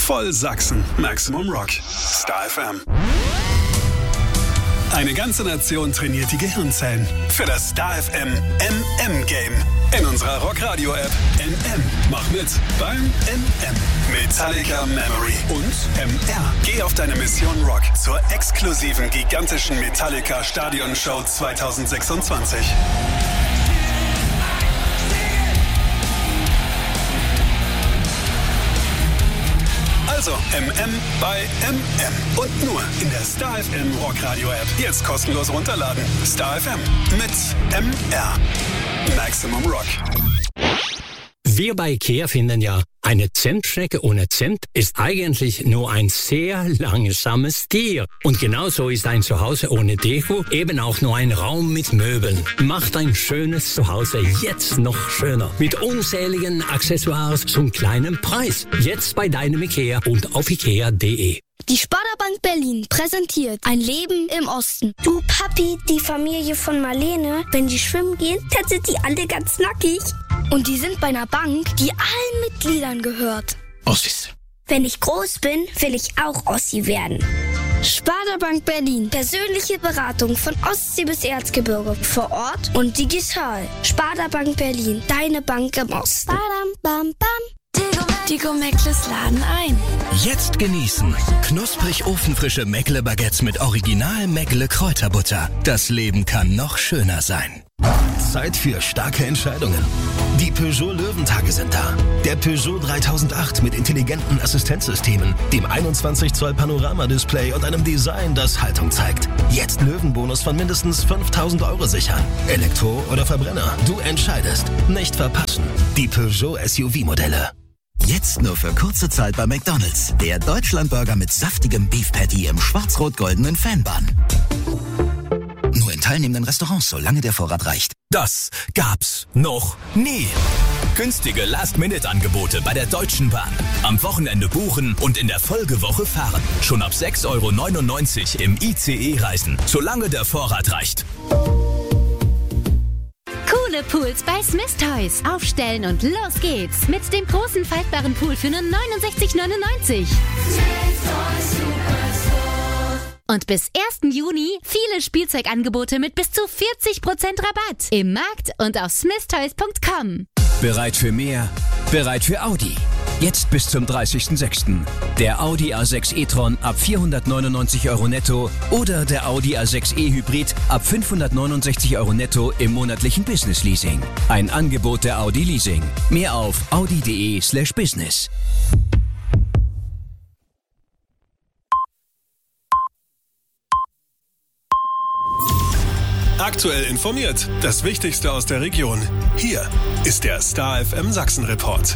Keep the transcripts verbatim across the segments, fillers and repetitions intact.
Voll Sachsen. Maximum Rock. Star F M. Eine ganze Nation trainiert die Gehirnzellen für das Star F M M M-Game. In unserer Rockradio-App M M. Mach mit beim M M. Metallica Memory und M R. Geh auf deine Mission Rock zur exklusiven gigantischen Metallica Stadionshow zwanzig sechsundzwanzig. Also M M bei M M. Und nur in der Star F M Rockradio App. Jetzt kostenlos runterladen. Star F M mit M R. Maximum Rock. Wir bei IKEA finden ja, eine Zentstrecke ohne Zimt ist eigentlich nur ein sehr langsames Tier. Und genauso ist ein Zuhause ohne Deko eben auch nur ein Raum mit Möbeln. Macht ein schönes Zuhause jetzt noch schöner. Mit unzähligen Accessoires zum kleinen Preis. Jetzt bei deinem IKEA und auf ikea punkt de. Die Sparda-Bank Berlin präsentiert ein Leben im Osten. Du Papi, die Familie von Marlene, wenn die schwimmen gehen, dann sind die alle ganz nackig. Und die sind bei einer Bank, die allen Mitgliedern gehört. Ossis. Wenn ich groß bin, will ich auch Ossi werden. Sparda-Bank Berlin. Persönliche Beratung von Ostsee bis Erzgebirge. Vor Ort und digital. Sparda-Bank Berlin. Deine Bank im Osten. Badam, bam, bam. Die Gomeckles laden ein. Jetzt genießen. Knusprig ofenfrische Meckle-Baguettes mit Original Meckle-Kräuterbutter. Das Leben kann noch schöner sein. Zeit für starke Entscheidungen. Die Peugeot Löwentage sind da. Der Peugeot dreitausendacht mit intelligenten Assistenzsystemen, dem einundzwanzig Zoll Panoramadisplay und einem Design, das Haltung zeigt. Jetzt Löwenbonus von mindestens fünftausend Euro sichern. Elektro oder Verbrenner, du entscheidest. Nicht verpassen. Die Peugeot S U V-Modelle. Jetzt nur für kurze Zeit bei McDonald's. Der Deutschlandburger mit saftigem Beef Patty im schwarz-rot-goldenen Fanbun. Nur in teilnehmenden Restaurants, solange der Vorrat reicht. Das gab's noch nie. Günstige Last-Minute-Angebote bei der Deutschen Bahn. Am Wochenende buchen und in der Folgewoche fahren. Schon ab sechs Euro neunundneunzig im I C E reisen, solange der Vorrat reicht. Coole Pools bei Smith Toys. Aufstellen und los geht's. Mit dem großen faltbaren Pool für nur neunundsechzig neunundneunzig. Und bis ersten Juni viele Spielzeugangebote mit bis zu vierzig Prozent Rabatt. Im Markt und auf smith toys punkt com. Bereit für mehr? Bereit für Audi. Jetzt bis zum dreißigsten sechsten Der Audi A sechs e-tron ab vierhundertneunundneunzig Euro netto oder der Audi A sechs e Hybrid ab fünfhundertneunundsechzig Euro netto im monatlichen Business Leasing. Ein Angebot der Audi Leasing. Mehr auf audi punkt de slash business. Aktuell informiert. Das Wichtigste aus der Region. Hier ist der Star F M Sachsen Report.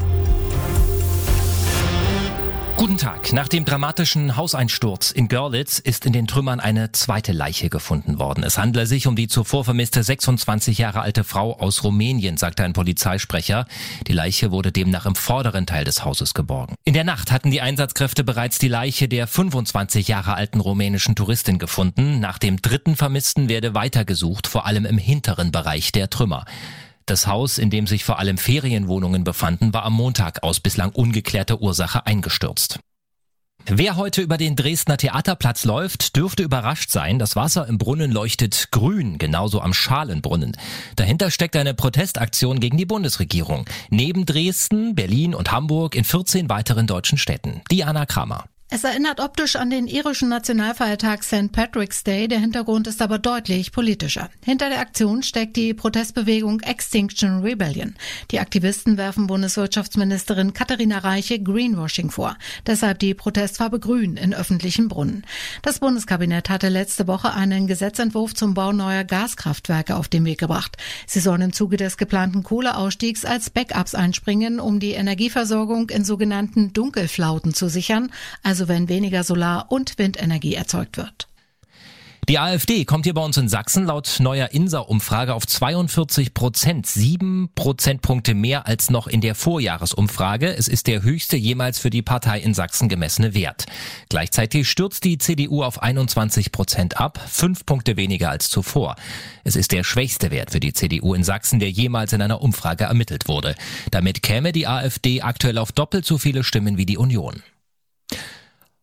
Guten Tag. Nach dem dramatischen Hauseinsturz in Görlitz ist in den Trümmern eine zweite Leiche gefunden worden. Es handele sich um die zuvor vermisste sechsundzwanzig Jahre alte Frau aus Rumänien, sagte ein Polizeisprecher. Die Leiche wurde demnach im vorderen Teil des Hauses geborgen. In der Nacht hatten die Einsatzkräfte bereits die Leiche der fünfundzwanzig Jahre alten rumänischen Touristin gefunden. Nach dem dritten Vermissten werde weitergesucht, vor allem im hinteren Bereich der Trümmer. Das Haus, in dem sich vor allem Ferienwohnungen befanden, war am Montag aus bislang ungeklärter Ursache eingestürzt. Wer heute über den Dresdner Theaterplatz läuft, dürfte überrascht sein. Das Wasser im Brunnen leuchtet grün, genauso am Schalenbrunnen. Dahinter steckt eine Protestaktion gegen die Bundesregierung. Neben Dresden, Berlin und Hamburg in vierzehn weiteren deutschen Städten. Diana Kramer. Es erinnert optisch an den irischen Nationalfeiertag Sankt Patrick's Day, der Hintergrund ist aber deutlich politischer. Hinter der Aktion steckt die Protestbewegung Extinction Rebellion. Die Aktivisten werfen Bundeswirtschaftsministerin Katharina Reiche Greenwashing vor, deshalb die Protestfarbe Grün in öffentlichen Brunnen. Das Bundeskabinett hatte letzte Woche einen Gesetzentwurf zum Bau neuer Gaskraftwerke auf den Weg gebracht. Sie sollen im Zuge des geplanten Kohleausstiegs als Backups einspringen, um die Energieversorgung in sogenannten Dunkelflauten zu sichern, also wenn weniger Solar- und Windenergie erzeugt wird. Die AfD kommt hier bei uns in Sachsen laut neuer INSA-Umfrage auf zweiundvierzig Prozent, sieben Prozentpunkte mehr als noch in der Vorjahresumfrage. Es ist der höchste jemals für die Partei in Sachsen gemessene Wert. Gleichzeitig stürzt die C D U auf einundzwanzig Prozent ab, fünf Punkte weniger als zuvor. Es ist der schwächste Wert für die C D U in Sachsen, der jemals in einer Umfrage ermittelt wurde. Damit käme die AfD aktuell auf doppelt so viele Stimmen wie die Union.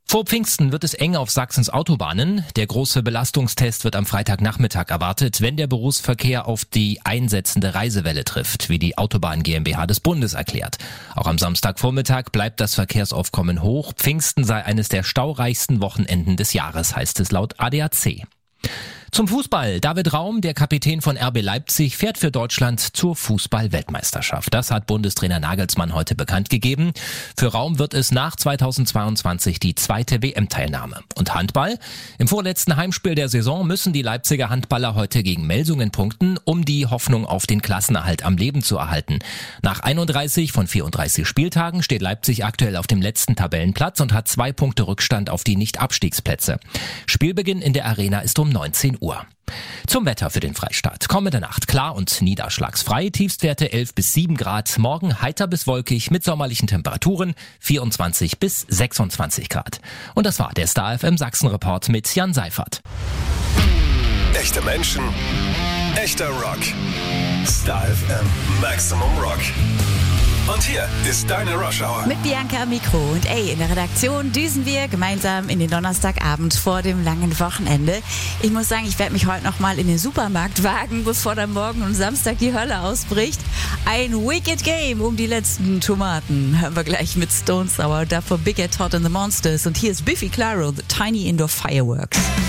Vor Pfingsten wird es eng auf Sachsens Autobahnen. Der große Belastungstest wird am Freitagnachmittag erwartet, wenn der Berufsverkehr auf die einsetzende Reisewelle trifft, wie die Autobahn GmbH des Bundes erklärt. Auch am Samstagvormittag bleibt das Verkehrsaufkommen hoch. Pfingsten sei eines der staureichsten Wochenenden des Jahres, heißt es laut A D A C. Zum Fußball. David Raum, der Kapitän von R B Leipzig, fährt für Deutschland zur Fußball-Weltmeisterschaft. Das hat Bundestrainer Nagelsmann heute bekannt gegeben. Für Raum wird es nach zweitausendzweiundzwanzig die zweite W M-Teilnahme. Und Handball? Im vorletzten Heimspiel der Saison müssen die Leipziger Handballer heute gegen Melsungen punkten, um die Hoffnung auf den Klassenerhalt am Leben zu erhalten. Nach einunddreißig von vierunddreißig Spieltagen steht Leipzig aktuell auf dem letzten Tabellenplatz und hat zwei Punkte Rückstand auf die Nicht-Abstiegsplätze. Spielbeginn in der Arena ist um neunzehn Uhr. Zum Wetter für den Freistaat. Kommende Nacht klar und niederschlagsfrei. Tiefstwerte elf bis sieben Grad. Morgen heiter bis wolkig mit sommerlichen Temperaturen vierundzwanzig bis sechsundzwanzig Grad. Und das war der Star F M Sachsen-Report mit Jan Seifert. Echte Menschen, echter Rock. Star F M Maximum Rock. Und hier ist deine Rush Hour. Mit Bianca am Mikro. Und ey, in der Redaktion düsen wir gemeinsam in den Donnerstagabend vor dem langen Wochenende. Ich muss sagen, ich werde mich heute noch mal in den Supermarkt wagen, bevor dann morgen und Samstag die Hölle ausbricht. Ein Wicked Game um die letzten Tomaten. Hören wir gleich mit Stone Sour, davor Big Ed Todd and the Monsters. Und hier ist Biffy Clyro, The Tiny Indoor Fireworks.